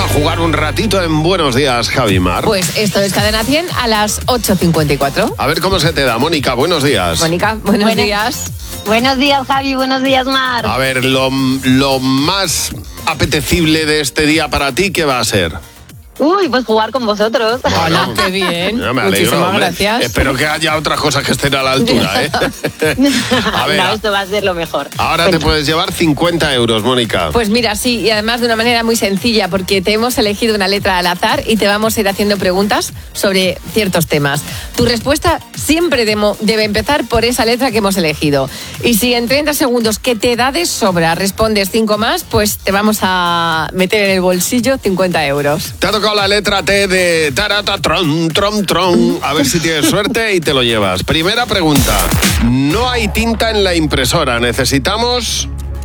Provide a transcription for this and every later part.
jugar un ratito en Buenos Días, Javimar. Pues esto es Cadena 100 a las 8:54. A ver cómo se te da, Mónica, buenos días. Mónica, buenos días. Buenos días, Javi, buenos días, Mar. A ver, lo más apetecible de este día para ti, ¿qué va a ser? Uy, pues jugar con vosotros. Hola, qué bien. Ya me alegro, Muchísimas hombre. gracias. Espero que haya otras cosas que estén a la altura, ¿eh? A ver, No, esto va a ser lo mejor. ahora te puedes llevar 50 euros, Mónica. Pues mira, sí, y además de una manera muy sencilla, porque te hemos elegido una letra al azar y te vamos a ir haciendo preguntas sobre ciertos temas. Tu respuesta siempre debe empezar por esa letra que hemos elegido. Y si en 30 segundos que te da de sobra respondes 5 más, pues te vamos a meter en el bolsillo 50 euros. Te ha tocado la letra T de tarata, tron, tron, tron. A ver si tienes suerte y te lo llevas. Primera pregunta. No hay tinta en la impresora. Necesitamos...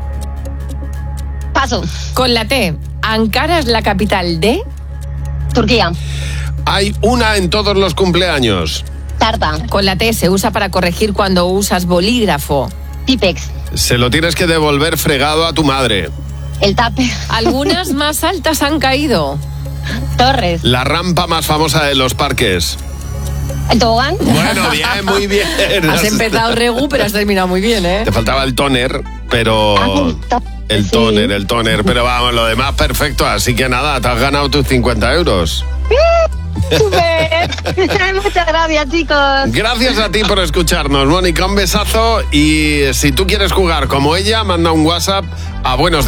Paso. Con la T, Ankara es la capital de... Turquía. Hay una en todos los cumpleaños. Tarta. Con la T se usa para corregir cuando usas bolígrafo. Tipex. Se lo tienes que devolver fregado a tu madre. El tape. Algunas más altas han caído. Torres. La rampa más famosa de los parques. El tobogán. Bueno, bien, muy bien. Has empezado regu, pero has terminado muy bien, ¿eh? Te faltaba el tóner, pero... El tóner. Pero vamos, lo demás perfecto. Así que nada, te has ganado tus 50 euros. ¡Súper! Muchas gracias, chicos. Gracias a ti por escucharnos, Mónica. Un besazo. Y si tú quieres jugar como ella, manda un WhatsApp a Buenos Días.